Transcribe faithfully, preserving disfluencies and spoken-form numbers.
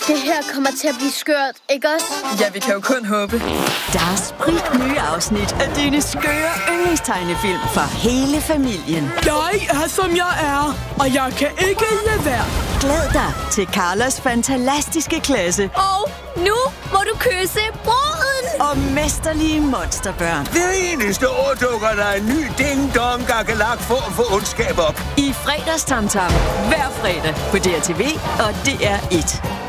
Det her kommer til at blive skørt, ikke også? Ja, vi kan jo kun håbe. Der er sprit nye afsnit af dine skøre yndlingstegnefilm for hele familien. Jeg er, som jeg er, og jeg kan ikke lade være. Glæd dig til Carlos fantastiske klasse. Og nu må du kysse bruden! Og mesterlige monsterbørn. Hver eneste år dukker der en ny ding-dong gakkelak form for ondskab op. I fredagstamtam hver fredag på D R T V og D R et.